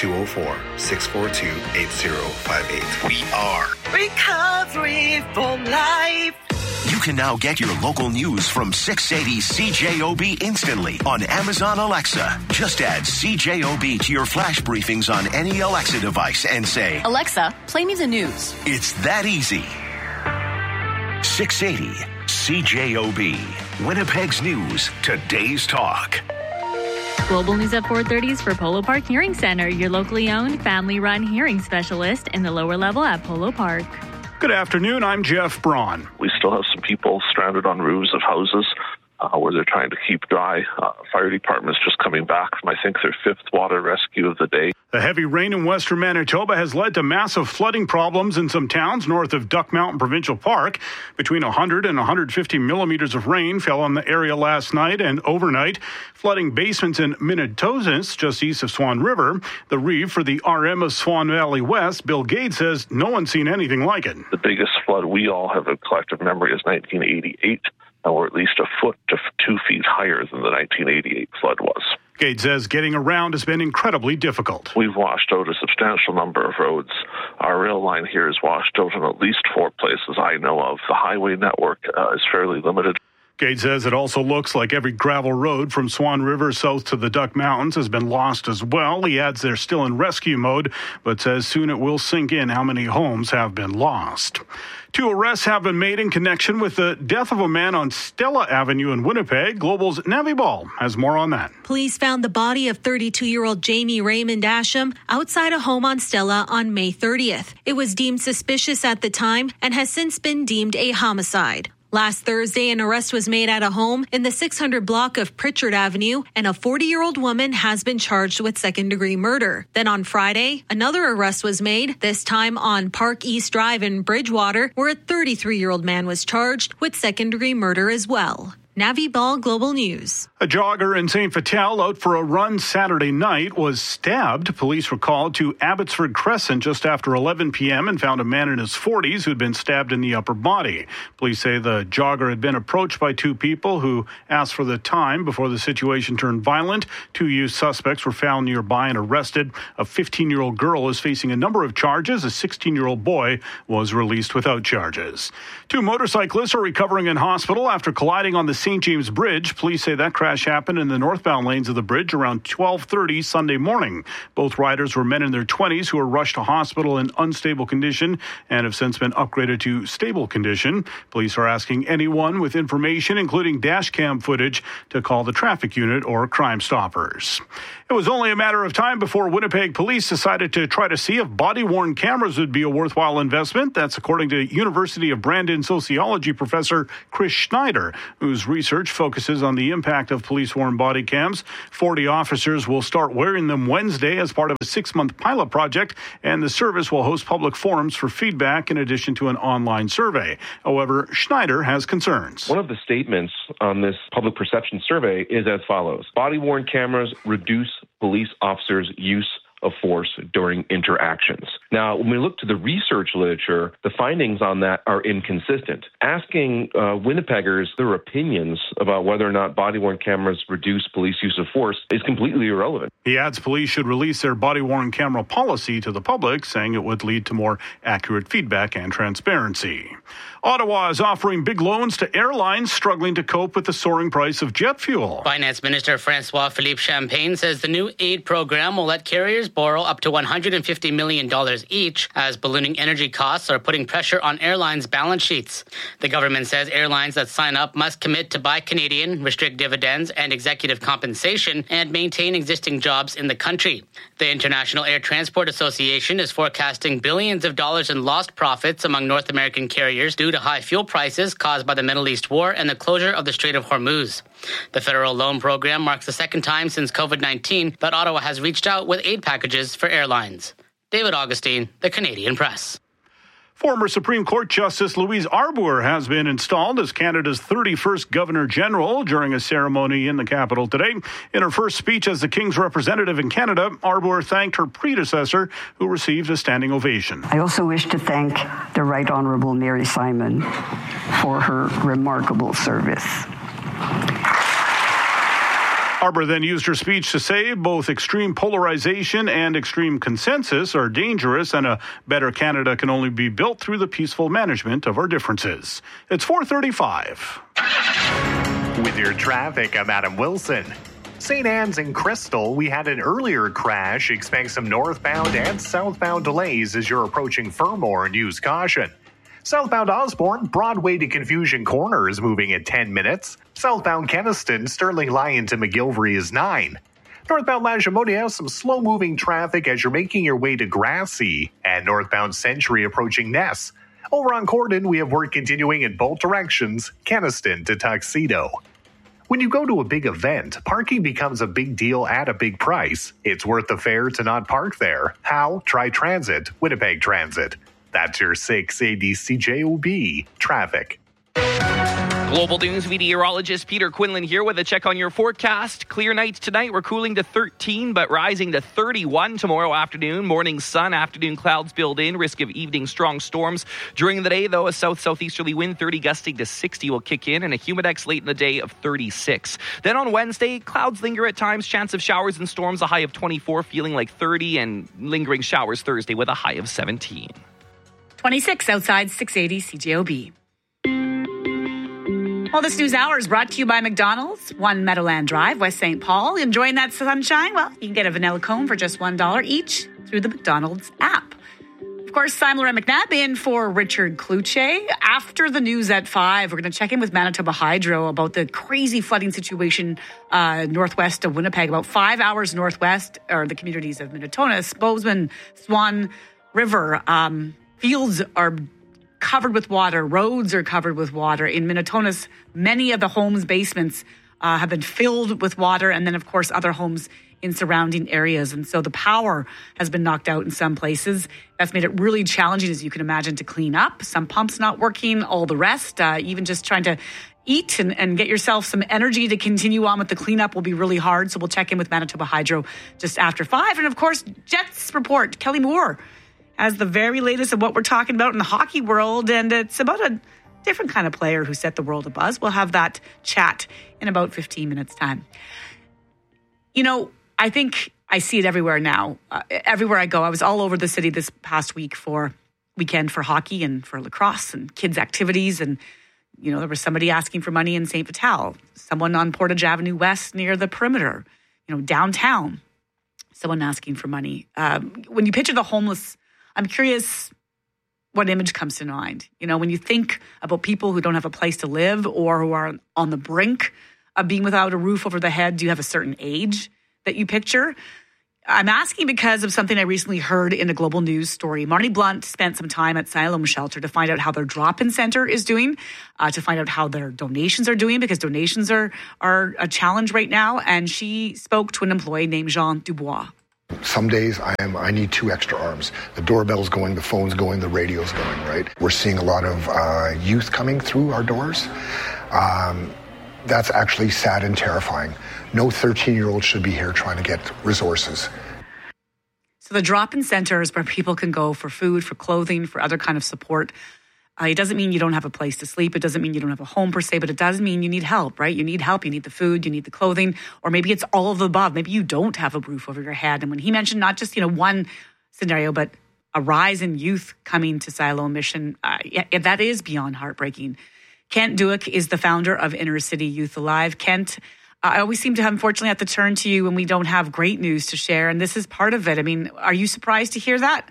Speaker 26: 204-642-8058.
Speaker 9: We are Recovery for Life.
Speaker 14: You can now get your local news from 680 CJOB instantly on Amazon Alexa. Just add CJOB to your flash briefings on any Alexa device and say,
Speaker 12: Alexa, play me the news.
Speaker 14: It's that easy. 680 CJOB. Winnipeg's News. Today's Talk.
Speaker 3: Global News at 4:30 is for Polo Park Hearing Center, your locally owned, family-run hearing specialist in the lower level at Polo Park.
Speaker 28: Good afternoon. I'm Jeff Braun.
Speaker 29: We still have some people stranded on roofs of houses where they're trying to keep dry. Fire department's just coming back from, I think, their 5th water rescue of the day.
Speaker 28: The heavy rain in western Manitoba has led to massive flooding problems in some towns north of Duck Mountain Provincial Park. Between 100 and 150 millimeters of rain fell on the area last night and overnight, flooding basements in Minnetonsis, just east of Swan River. The reeve for the RM of Swan Valley West, Bill Gates, says no one's seen anything like it.
Speaker 29: The biggest flood we all have a collective memory is 1988, and we're at least a foot to 2 feet higher than the 1988 flood was.
Speaker 28: Gates says getting around has been incredibly difficult.
Speaker 29: We've washed out a substantial number of roads. Our rail line here is washed out in at least 4 places I know of. The highway network is fairly limited.
Speaker 28: Gates says it also looks like every gravel road from Swan River south to the Duck Mountains has been lost as well. He adds they're still in rescue mode, but says soon it will sink in how many homes have been lost. 2 arrests have been made in connection with the death of a man on Stella Avenue in Winnipeg. Global's Navi Ball has more on that.
Speaker 30: Police found the body of 32-year-old Jamie Raymond Asham outside a home on Stella on May 30th. It was deemed suspicious at the time and has since been deemed a homicide. Last Thursday, an arrest was made at a home in the 600 block of Pritchard Avenue, and a 40-year-old woman has been charged with second-degree murder. Then on Friday, another arrest was made, this time on Park East Drive in Bridgewater, where a 33-year-old man was charged with second-degree murder as well. Navi Ball, Global News.
Speaker 28: A jogger in St. Vital out for a run Saturday night was stabbed. Police were called to Abbotsford Crescent just after 11 p.m. and found a man in his 40s who'd been stabbed in the upper body. Police say the jogger had been approached by 2 people who asked for the time before the situation turned violent. 2 youth suspects were found nearby and arrested. A 15-year-old girl is facing a number of charges. A 16-year-old boy was released without charges. 2 motorcyclists are recovering in hospital after colliding on the St. James Bridge. Police say that crash happened in the northbound lanes of the bridge around 12:30 Sunday morning. Both riders were men in their 20s who were rushed to hospital in unstable condition and have since been upgraded to stable condition. Police are asking anyone with information, including dash cam footage, to call the traffic unit or Crime Stoppers. It was only a matter of time before Winnipeg police decided to try to see if body-worn cameras would be a worthwhile investment. That's according to University of Brandon sociology professor Chris Schneider, whose research focuses on the impact of police-worn body cams. 40 officers will start wearing them Wednesday as part of a 6-month pilot project, and the service will host public forums for feedback in addition to an online survey. However, Schneider has concerns.
Speaker 13: One of the statements on this public perception survey is as follows: body-worn cameras reduce police officers' use of force during interactions. Now, when we look to the research literature, the findings on that are inconsistent. Asking Winnipeggers their opinions about whether or not body-worn cameras reduce police use of force is completely irrelevant.
Speaker 28: He adds police should release their body-worn camera policy to the public, saying it would lead to more accurate feedback and transparency. Ottawa is offering big loans to airlines struggling to cope with the soaring price of jet fuel.
Speaker 15: Finance Minister Francois-Philippe Champagne says the new aid program will let carriers borrow up to $150 million each, as ballooning energy costs are putting pressure on airlines' balance sheets. The government says airlines that sign up must commit to buy Canadian, restrict dividends and executive compensation, and maintain existing jobs in the country. The International Air Transport Association is forecasting billions of dollars in lost profits among North American carriers due to high fuel prices caused by the Middle East war and the closure of the Strait of Hormuz. The federal loan program marks the second time since COVID-19 that Ottawa has reached out with aid packages for airlines. David Augustine, The Canadian Press.
Speaker 28: Former Supreme Court Justice Louise Arbour has been installed as Canada's 31st Governor-General during a ceremony in the capital today. In her first speech as the King's representative in Canada, Arbour thanked her predecessor, who received a standing ovation.
Speaker 16: I also wish to thank the Right Honourable Mary Simon for her remarkable service.
Speaker 28: Arbour then used her speech to say both extreme polarization and extreme consensus are dangerous, and a better Canada can only be built through the peaceful management of our differences. It's 4:35.
Speaker 6: With your traffic, I'm Adam Wilson. St. Anne's and Crystal, we had an earlier crash. Expect some northbound and southbound delays as you're approaching Fermor and use caution. Southbound Osborne, Broadway to Confusion Corner is moving at 10 minutes. Southbound Kenaston, Sterling Lyon to McGilvery is 9. Northbound Lagimodi, some slow-moving traffic as you're making your way to Grassy, and northbound Century approaching Ness. Over on Corden, we have work continuing in both directions, Kenaston to Tuxedo. When you go to a big event, parking becomes a big deal at a big price. It's worth the fare to not park there. How? Try Transit, Winnipeg Transit. That's your 680 CJOB traffic.
Speaker 1: Global News meteorologist Peter Quinlan here with a check on your forecast. Clear nights tonight. We're cooling to 13, but rising to 31 tomorrow afternoon. Morning sun, afternoon clouds build in. Risk of evening strong storms. During the day, though, a south-southeasterly wind 30 gusting to 60 will kick in, and a humidex late in the day of 36. Then on Wednesday, clouds linger at times. Chance of showers and storms, a high of 24, feeling like 30, and lingering showers Thursday with a high of 17.
Speaker 8: 26 outside 680 CJOB. Well, this news hour is brought to you by McDonald's, 1 Meadowland Drive, West St. Paul. Enjoying that sunshine? Well, you can get a vanilla cone for just $1 each through the McDonald's app. Of course, I'm Lorraine McNabb in for Richard Kluche. After the news at 5, we're going to check in with Manitoba Hydro about the crazy flooding situation northwest of Winnipeg, about 5 hours northwest are the communities of Minitonas, Bozeman, Swan River. Fields are covered with water. Roads are covered with water. In Minitonas, many of the homes' basements have been filled with water, and then, of course, other homes in surrounding areas. And so the power has been knocked out in some places. That's made it really challenging, as you can imagine, to clean up. Some pumps not working, all the rest. Even just trying to eat and get yourself some energy to continue on with the cleanup will be really hard. So we'll check in with Manitoba Hydro just after 5. And, of course, Jets report. Kelly Moore has the very latest of what we're talking about in the hockey world, and it's about a different kind of player who set the world abuzz. We'll have that chat in about 15 minutes' time. You know, I think I see it everywhere now. Everywhere I go, I was all over the city this past weekend for hockey and for lacrosse and kids' activities, and There was somebody asking for money in St. Vital, someone on Portage Avenue West near the perimeter, downtown, someone asking for money. When you picture the homeless, I'm curious what image comes to mind. When you think about people who don't have a place to live or who are on the brink of being without a roof over the head, do you have a certain age that you picture? I'm asking because of something I recently heard in a Global News story. Marnie Blunt spent some time at Siloam Shelter to find out how their drop-in center is doing, to find out how their donations are doing, because donations are a challenge right now. And she spoke to an employee named Jean Dubois.
Speaker 2: Some days I need 2 extra arms. The doorbell's going, the phone's going, the radio's going, right? We're seeing a lot of youth coming through our doors. That's actually sad and terrifying. No 13-year-old should be here trying to get resources.
Speaker 8: So the drop-in center is where people can go for food, for clothing, for other kind of support. It doesn't mean you don't have a place to sleep. It doesn't mean you don't have a home per se, but it does mean you need help, right? You need help. You need the food. You need the clothing. Or maybe it's all of the above. Maybe you don't have a roof over your head. And when he mentioned not just, one scenario, but a rise in youth coming to Siloam Mission, that is beyond heartbreaking. Kent Duick is the founder of Inner City Youth Alive. Kent, I always seem to, unfortunately, have to turn to you when we don't have great news to share, and this is part of it. I mean, are you surprised to hear that?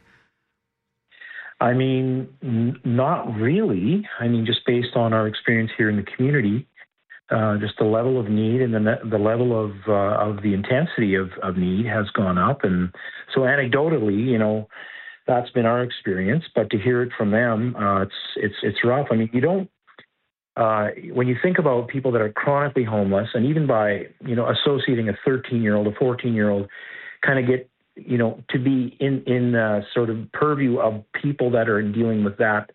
Speaker 4: I mean, not really. I mean, just based on our experience here in the community, just the level of need and the level of the intensity of need has gone up. And so anecdotally, that's been our experience. But to hear it from them, it's rough. I mean, you don't. When you think about people that are chronically homeless, and even by, associating a 13-year-old, a 14-year-old, kind of get, to be in sort of purview of people that are dealing with that,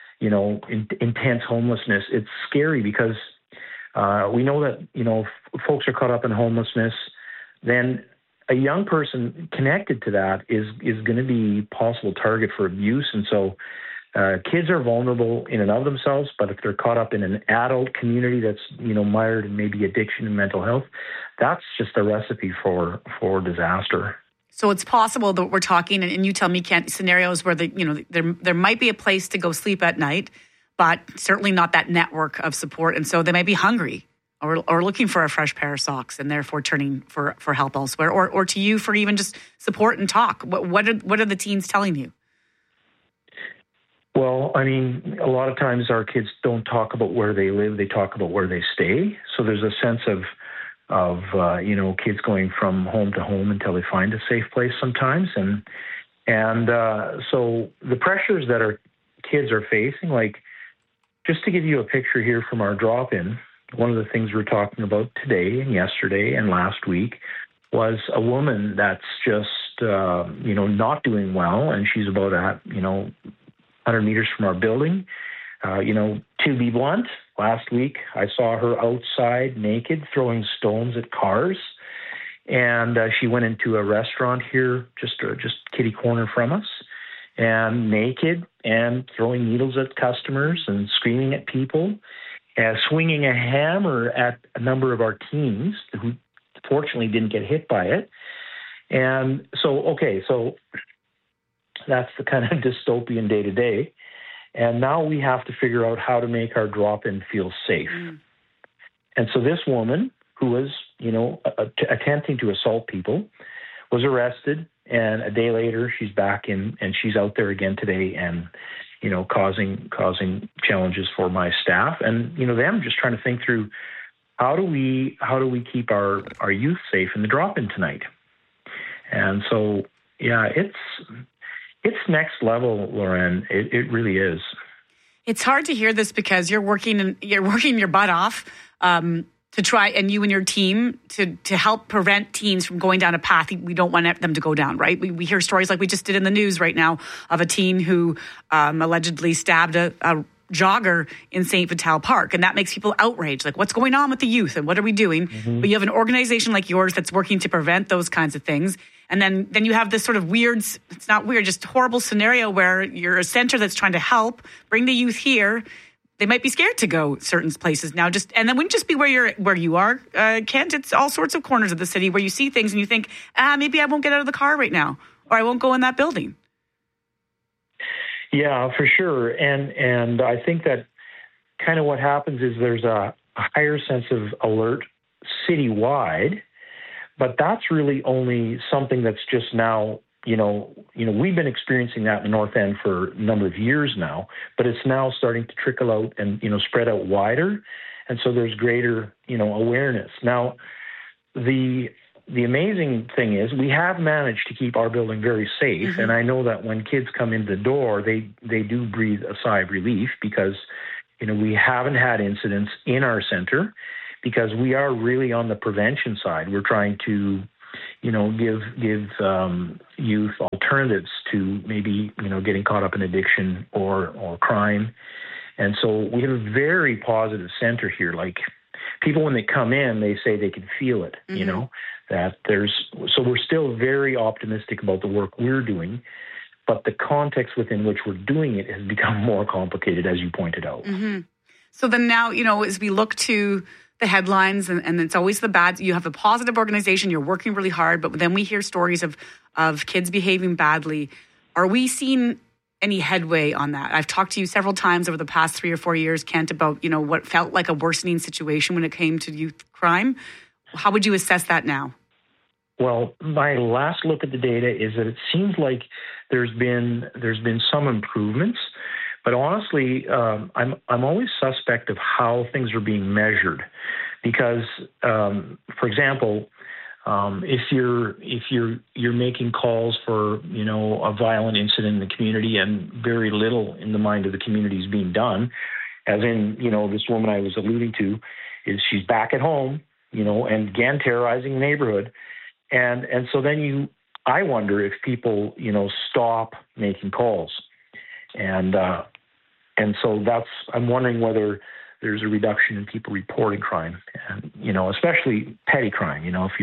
Speaker 4: intense homelessness, it's scary because we know that, folks are caught up in homelessness. Then a young person connected to that is going to be possible target for abuse. And so kids are vulnerable in and of themselves, but if they're caught up in an adult community that's, mired in maybe addiction and mental health, that's just a recipe for disaster.
Speaker 8: So it's possible that we're talking, and you tell me, Kent, scenarios where there might be a place to go sleep at night, but certainly not that network of support. And so they may be hungry or looking for a fresh pair of socks and therefore turning for help elsewhere, or to you for even just support and talk. What are the teens telling you?
Speaker 4: Well, I mean, a lot of times our kids don't talk about where they live; they talk about where they stay. So there's a sense of kids going from home to home until they find a safe place sometimes, and so the pressures that our kids are facing, like just to give you a picture here from our drop-in, one of the things we're talking about today and yesterday and last week was a woman that's just not doing well, and she's about 100 meters from our building. To be blunt, last week I saw her outside naked throwing stones at cars, and she went into a restaurant here just kitty corner from us, and naked and throwing needles at customers and screaming at people, and swinging a hammer at a number of our teens who fortunately didn't get hit by it. And so that's the kind of dystopian day to day. And now we have to figure out how to make our drop-in feel safe. And so this woman, who was, attempting to assault people, was arrested. And a day later, she's back in, and she's out there again today, and causing challenges for my staff. And them just trying to think through how do we keep our youth safe in the drop-in tonight. And so, yeah, it's next level, Lauren. It really is.
Speaker 8: It's hard to hear this because you're working your butt off to try, and you and your team to help prevent teens from going down a path we don't want them to go down, right? We hear stories like we just did in the news right now of a teen who allegedly stabbed a jogger in St. Vital Park, and that makes people outraged. Like, what's going on with the youth, and what are we doing? Mm-hmm. But you have an organization like yours that's working to prevent those kinds of things. And then you have this sort of weird, it's not weird, just horrible scenario where you're a center that's trying to help bring the youth here. They might be scared to go certain places now. And then wouldn't just be where you are, Kent. It's all sorts of corners of the city where you see things and you think, maybe I won't get out of the car right now, or I won't go in that building.
Speaker 4: Yeah, for sure. And I think that kind of what happens is there's a higher sense of alert citywide, but that's really only something that's just now, we've been experiencing that in the North End for a number of years now, but it's now starting to trickle out and, spread out wider. And so there's greater, awareness. Now, the amazing thing is we have managed to keep our building very safe. Mm-hmm. And I know that when kids come in the door, they do breathe a sigh of relief because, we haven't had incidents in our center because we are really on the prevention side. We're trying to, give youth alternatives to maybe, getting caught up in addiction or crime. And so we have a very positive center here. Like people, when they come in, they say they can feel it,
Speaker 8: Mm-hmm.
Speaker 4: So we're still very optimistic about the work we're doing, but the context within which we're doing it has become more complicated, as you pointed out.
Speaker 8: Mm-hmm. So then now, as we look to the headlines, and it's always the bad, you have a positive organization, you're working really hard, but then we hear stories of kids behaving badly. Are we seeing any headway on that? I've talked to you several times over the past 3 or 4 years, Kent, about, what felt like a worsening situation when it came to youth crime. How would you assess that now?
Speaker 4: Well, my last look at the data is that it seems like there's been some improvements, but honestly, I'm always suspect of how things are being measured, because, for example, if you're making calls for a violent incident in the community and very little in the mind of the community is being done, as in this woman I was alluding to, is she's back at home, and again terrorizing the neighborhood. And so then I wonder if people, stop making calls. And so I'm wondering whether there's a reduction in people reporting crime, and, especially petty crime. If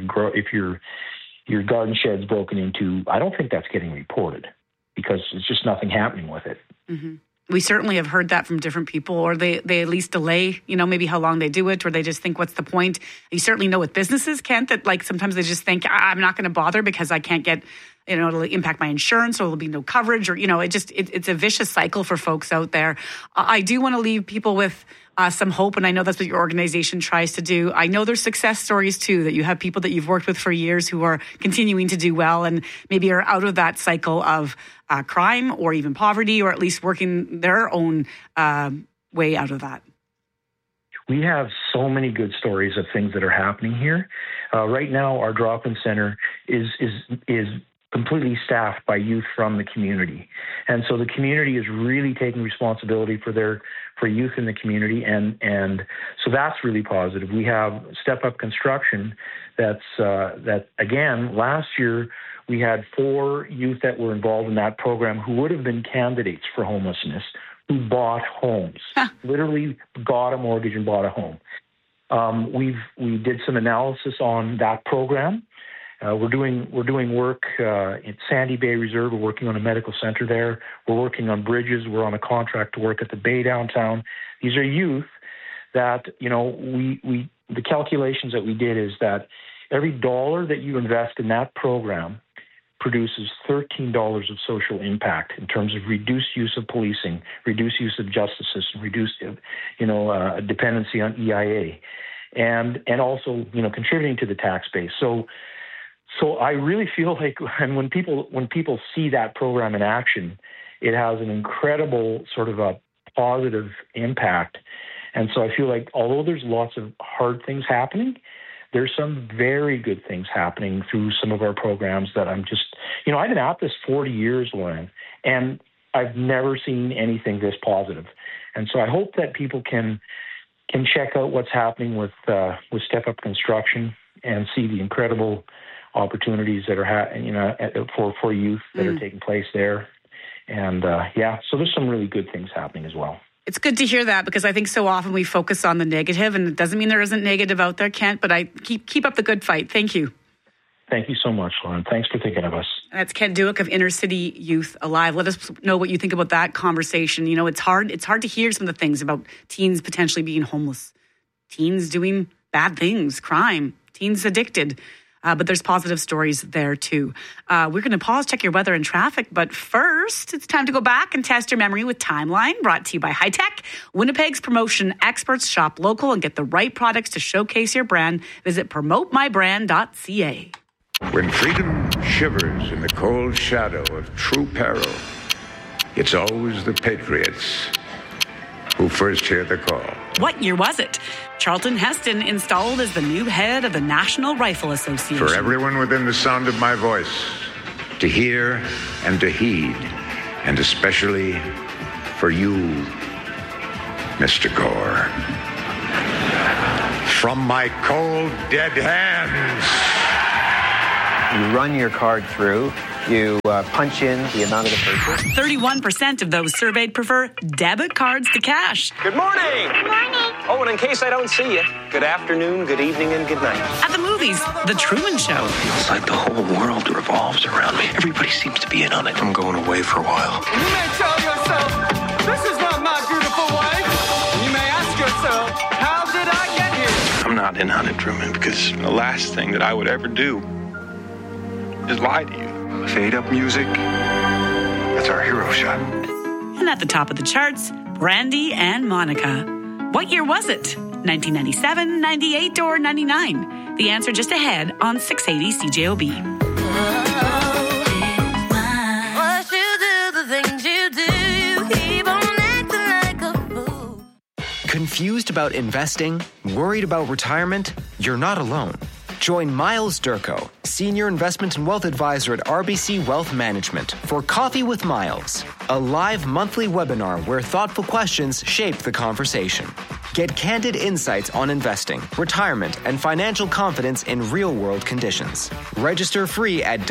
Speaker 4: your garden shed's broken into, I don't think that's getting reported because it's just nothing happening with it.
Speaker 8: Mm-hmm. We certainly have heard that from different people, or they at least delay, maybe how long they do it, or they just think, what's the point? You certainly know with businesses, Kent, that like sometimes they just think, I'm not going to bother because I can't get, it'll impact my insurance, or there'll be no coverage, or, it's a vicious cycle for folks out there. I do want to leave people with some hope, and I know that's what your organization tries to do. I know there's success stories too, that you have people that you've worked with for years who are continuing to do well and maybe are out of that cycle of crime or even poverty, or at least working their own way out of that.
Speaker 4: We have so many good stories of things that are happening here. Right now, our drop-in center is completely staffed by youth from the community. And so the community is really taking responsibility for youth in the community. And so that's really positive. We have Step Up Construction that again, last year we had 4 youth that were involved in that program who would have been candidates for homelessness, who bought homes, literally got a mortgage and bought a home. We did some analysis on that program. We're doing work in Sandy Bay Reserve. We're working on a medical center there. We're working on bridges. We're on a contract to work at the Bay downtown. These are youth that, the calculations that we did is that every dollar that you invest in that program produces $13 of social impact in terms of reduced use of policing, reduced use of justice system, reduced, dependency on EIA, and also, contributing to the tax base. So I really feel like, and when people see that program in action, it has an incredible sort of a positive impact. And so I feel like although there's lots of hard things happening, there's some very good things happening through some of our programs that I'm just, I've been at this 40 years, Lauren, and I've never seen anything this positive. And so I hope that people can check out what's happening with Step Up Construction and see the incredible opportunities that are for youth that are taking place there. And so there's some really good things happening as well.
Speaker 8: It's good to hear that, because I think so often we focus on the negative, and it doesn't mean there isn't negative out there, Kent, but I keep up the good fight. Thank you.
Speaker 4: Thank you so much, Lauren. Thanks for thinking of us.
Speaker 8: And that's Kent Duick of Inner City Youth Alive. Let us know what you think about that conversation. It's hard to hear some of the things about teens potentially being homeless, teens doing bad things, crime, teens addicted. But there's positive stories there too. We're going to pause, check your weather and traffic. But first, it's time to go back and test your memory with Timeline, brought to you by High Tech. Winnipeg's promotion experts. Shop local and get the right products to showcase your brand. Visit promotemybrand.ca.
Speaker 5: When freedom shivers in the cold shadow of true peril, it's always the patriots who first hear the call.
Speaker 8: What year was it? Charlton Heston installed as the new head of the National Rifle Association.
Speaker 5: For everyone within the sound of my voice to hear and to heed, and especially for you, Mr. Gore. From my cold, dead hands.
Speaker 10: You run your card through, you punch in the amount of the purchase.
Speaker 8: 31% of those surveyed prefer debit cards to cash.
Speaker 17: Good morning.
Speaker 18: Good morning.
Speaker 17: Oh, and in case I don't see you, good afternoon, good evening, and good night.
Speaker 8: At the movies, The Truman Show.
Speaker 17: It's like the whole world revolves around me. Everybody seems to be in on it. I'm going away for a while.
Speaker 19: You may tell yourself, this is not my beautiful wife. You may ask yourself, how did I get here?
Speaker 17: I'm not in on it, Truman, because the last thing that I would ever do is lie to you. Fade up music. That's our hero shot.
Speaker 8: And at the top of the charts, Brandy and Monica. What year was it? 1997, 98, or 99? The answer just ahead on 680 CJOB.
Speaker 11: What you do, the things you do, keep on acting like a fool.
Speaker 20: Confused about investing? Worried about retirement? You're not alone. Join Miles Durko, Senior Investment and Wealth Advisor at RBC Wealth Management, for Coffee with Miles, a live monthly webinar where thoughtful questions shape the conversation. Get candid insights on investing, retirement, and financial confidence in real-world conditions. Register free at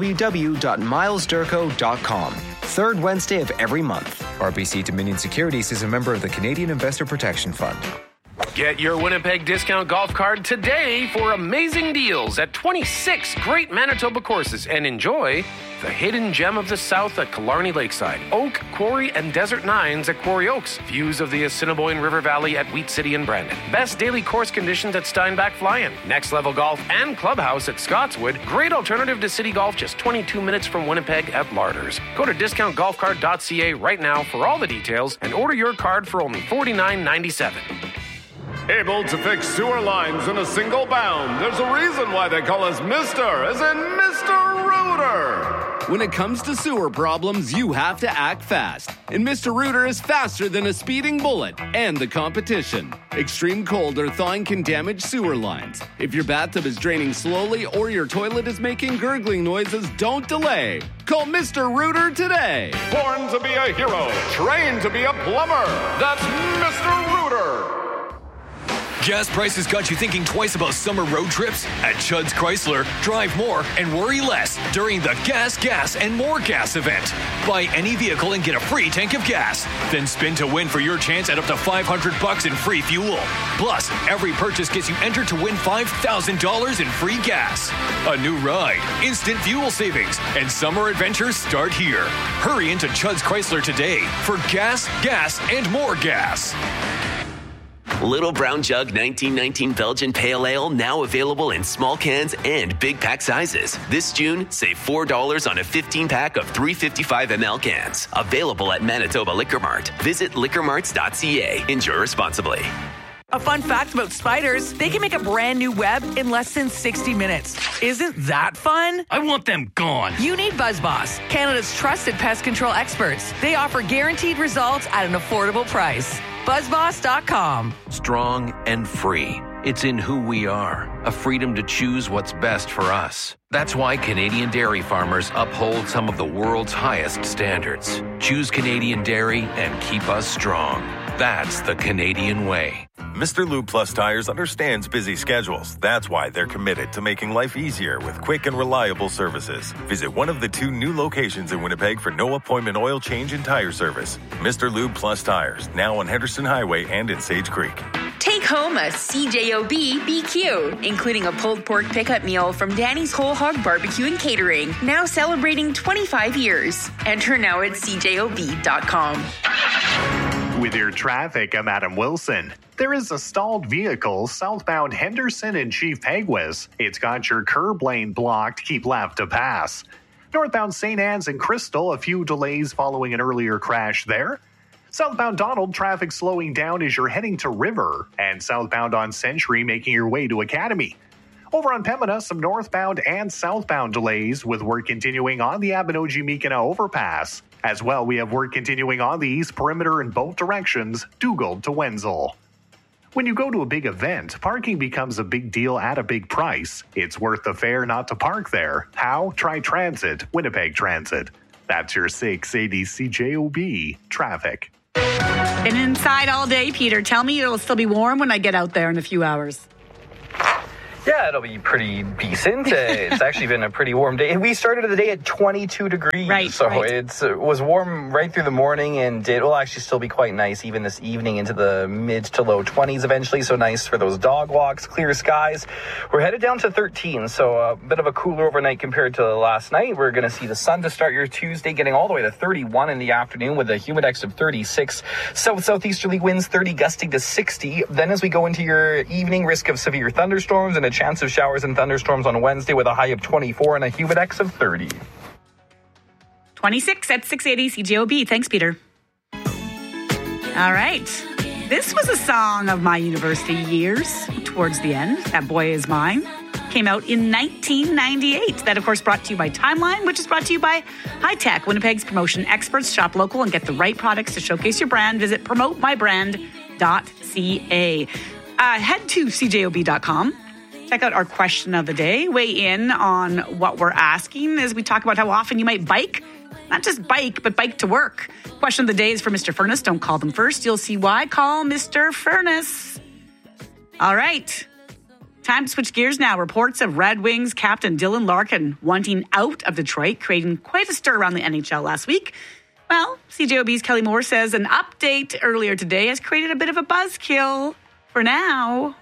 Speaker 20: www.milesdurko.com. Third Wednesday of every month.
Speaker 21: RBC Dominion Securities is a member of the Canadian Investor Protection Fund.
Speaker 22: Get your Winnipeg discount golf card today for amazing deals at 26 great Manitoba courses, and enjoy the hidden gem of the South at Killarney Lakeside, Oak, Quarry, and Desert Nines at Quarry Oaks, views of the Assiniboine River Valley at Wheat City and Brandon, best daily course conditions at Steinbach Fly-In, Next Level Golf and Clubhouse at Scotswood, great alternative to City Golf just 22 minutes from Winnipeg at Larders. Go to discountgolfcard.ca right now for all the details and order your card for only $49.97.
Speaker 23: Able to fix sewer lines in a single bound. There's a reason why they call us Mr. as in Mr. Rooter.
Speaker 25: When it comes to sewer problems, you have to act fast. And Mr. Rooter is faster than a speeding bullet and the competition. Extreme cold or thawing can damage sewer lines. If your bathtub is draining slowly or your toilet is making gurgling noises, don't delay. Call Mr. Rooter today.
Speaker 23: Born to be a hero, trained to be a plumber. That's Mr. Rooter.
Speaker 31: Gas prices got you thinking twice about summer road trips? At Chud's Chrysler, drive more and worry less during the Gas, and More Gas event. Buy any vehicle and get a free tank of gas. Then spin to win for your chance at up to $500 in free fuel. Plus, every purchase gets you entered to win $5,000 in free gas. A new ride, instant fuel savings, and summer adventures start here. Hurry into Chud's Chrysler today for gas, and more gas.
Speaker 32: Little Brown Jug 1919 Belgian Pale Ale now available in small cans and big pack sizes. This June, save $4 on a 15-pack of 355 ml cans. Available at Manitoba Liquor Mart. Visit liquormarts.ca. Enjoy responsibly.
Speaker 33: A fun fact about spiders, they can make a brand new web in less than 60 minutes. Isn't that fun?
Speaker 31: I want them gone.
Speaker 33: You need BuzzBoss, Canada's trusted pest control experts. They offer guaranteed results at an affordable price. BuzzBoss.com.
Speaker 34: Strong and free. It's in who we are. A freedom to choose what's best for us. That's why Canadian dairy farmers uphold some of the world's highest standards. Choose Canadian dairy and keep us strong. That's the Canadian way.
Speaker 35: Mr. Lube Plus Tires understands busy schedules. That's why they're committed to making life easier with quick and reliable services. Visit one of the 2 new locations in Winnipeg for no appointment oil change and tire service. Mr. Lube Plus Tires, now on Henderson Highway and in Sage Creek.
Speaker 36: Take home a CJOB BQ, including a pulled pork pickup meal from Danny's Whole Hog Barbecue and Catering, now celebrating 25 years. Enter now at CJOB.com.
Speaker 3: With your traffic, I'm Adam Wilson. There is a stalled vehicle southbound Henderson and Chief Peguis. It's got your curb lane blocked. Keep left to pass. Northbound St. Anne's and Crystal, a few delays following an earlier crash there. Southbound Donald, traffic slowing down as you're heading to River. And southbound on Century, making your way to Academy. Over on Pembina, some northbound and southbound delays with work continuing on the Abinogi-Mikina overpass. As well, we have work continuing on the East Perimeter in both directions, Dugald to Wenzel. When you go to a big event, parking becomes a big deal at a big price. It's worth the fare not to park there. How? Try Transit, Winnipeg Transit. That's your 680 CJOB traffic.
Speaker 8: Been inside all day, Peter. Tell me it'll still be warm when I get out there in a few hours.
Speaker 1: Yeah, it'll be pretty decent. It's actually been a pretty warm day. We started the day at 22 degrees. Right, so it was warm right through the morning, and it will actually still be quite nice even this evening into the mid to low 20s eventually. So nice for those dog walks, clear skies. We're headed down to 13, so a bit of a cooler overnight compared to last night. We're going to see the sun to start your Tuesday, getting all the way to 31 in the afternoon with a humidex of 36. South-southeasterly winds 30, gusting to 60. Then as we go into your evening, risk of severe thunderstorms and a chance of showers and thunderstorms on Wednesday with a high of 24 and a humidex of 30.
Speaker 8: 26 at 680 CJOB. Thanks, Peter. All right. This was a song of my university years towards the end. That Boy Is Mine came out in 1998. That, of course, brought to you by Timeline, which is brought to you by High Tech, Winnipeg's promotion experts. Shop local and get the right products to showcase your brand. Visit promotemybrand.ca. Head to cjob.com. Check out our question of the day. Weigh in on what we're asking as we talk about how often you might bike. Not just bike, but bike to work. Question of the day is for Mr. Furness. Don't call them first. You'll see why. Call Mr. Furness. All right. Time to switch gears now. Reports of Red Wings captain Dylan Larkin wanting out of Detroit, creating quite a stir around the NHL last week. Well, CJOB's Kelly Moore says an update earlier today has created a bit of a buzzkill for now.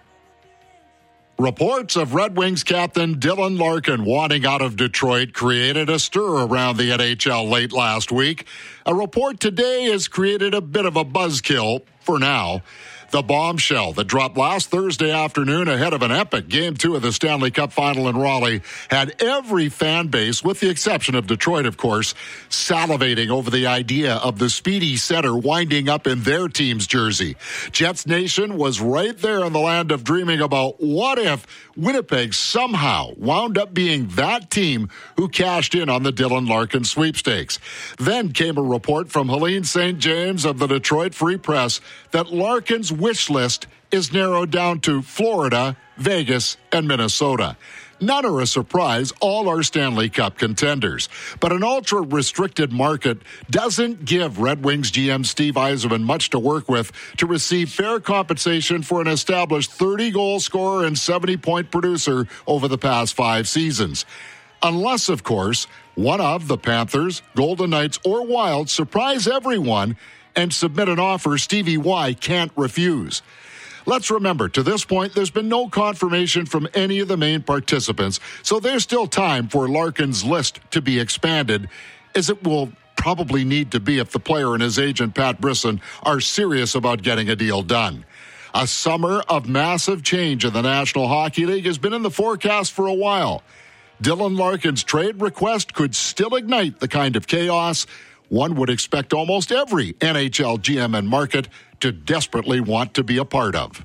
Speaker 6: Reports of Red Wings captain Dylan Larkin wanting out of Detroit created a stir around the NHL late last week. A report today has created a bit of a buzzkill for now. The bombshell that dropped last Thursday afternoon ahead of an epic Game 2 of the Stanley Cup Final in Raleigh had every fan base, with the exception of Detroit, of course, salivating over the idea of the speedy center winding up in their team's jersey. Jets Nation was right there in the land of dreaming about what if Winnipeg somehow wound up being that team who cashed in on the Dylan Larkin sweepstakes. Then came a report from Helene St. James of the Detroit Free Press that Larkin's wish list is narrowed down to Florida, Vegas, and Minnesota. None are a surprise. All are Stanley Cup contenders. But an ultra-restricted market doesn't give Red Wings GM Steve Yzerman much to work with to receive fair compensation for an established 30-goal scorer and 70-point producer over the past 5 seasons. Unless, of course, one of the Panthers, Golden Knights, or Wild surprise everyone and submit an offer Stevie Y can't refuse. Let's remember, to this point, there's been no confirmation from any of the main participants, so there's still time for Larkin's list to be expanded, as it will probably need to be if the player and his agent, Pat Brisson, are serious about getting a deal done. A summer of massive change in the National Hockey League has been in the forecast for a while. Dylan Larkin's trade request could still ignite the kind of chaos one would expect almost every NHL GM and market to desperately want to be a part of.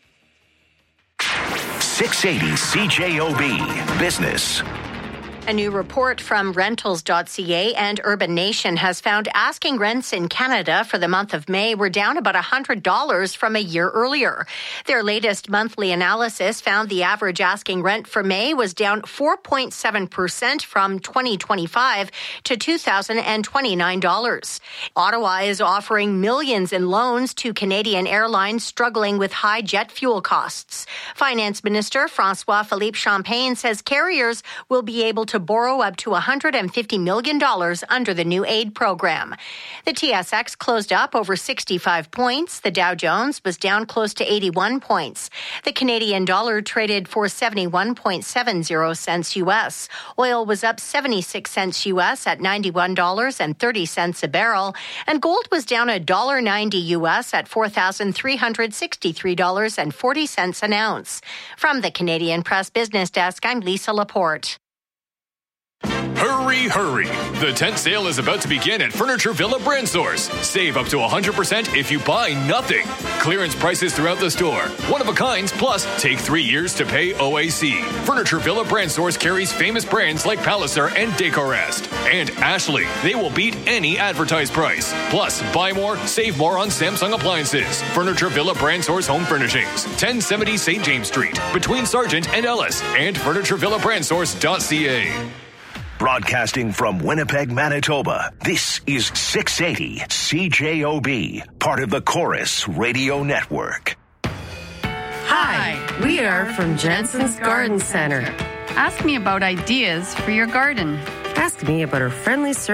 Speaker 7: 680 CJOB Business.
Speaker 9: A new report from Rentals.ca and Urban Nation has found asking rents in Canada for the month of May were down about $100 from a year earlier. Their latest monthly analysis found the average asking rent for May was down 4.7% from 2025 to $2,029. Ottawa is offering millions in loans to Canadian airlines struggling with high jet fuel costs. Finance Minister François-Philippe Champagne says carriers will be able to to borrow up to $150 million under the new aid program. The TSX closed up over 65 points. The Dow Jones was down close to 81 points. The Canadian dollar traded for 71.70 cents U.S. Oil was up 76 cents U.S. at $91.30 a barrel, and gold was down $1.90 U.S. at $4,363.40 an ounce. From the Canadian Press Business Desk, I'm Lisa Laporte.
Speaker 31: Hurry, hurry. The tent sale is about to begin at Furniture Villa Brand Source. Save up to 100% if you buy nothing. Clearance prices throughout the store. One of a kinds, plus take 3 years to pay OAC. Furniture Villa Brand Source carries famous brands like Palliser and Decorest. And Ashley. They will beat any advertised price. Plus, buy more, save more on Samsung appliances. Furniture Villa Brand Source Home Furnishings. 1070 St. James Street. Between Sargent and Ellis. And FurnitureVillaBrandSource.ca.
Speaker 7: Broadcasting from Winnipeg, Manitoba, this is 680 CJOB, part of the Chorus Radio Network.
Speaker 2: Hi, we are from Jensen's Garden Center.
Speaker 4: Ask me about ideas for your garden.
Speaker 2: Ask me about our friendly service.